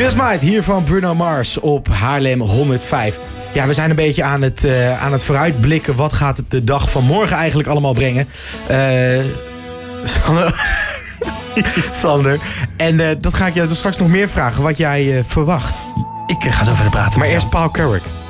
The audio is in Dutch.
Just Might, hier van Bruno Mars op Haarlem 105. Ja, we zijn een beetje aan het vooruitblikken. Wat gaat het de dag van morgen eigenlijk allemaal brengen? Sander. En dat ga ik jou straks nog meer vragen. Wat jij verwacht. Ik ga zo verder praten. Maar eerst Paul Carrick.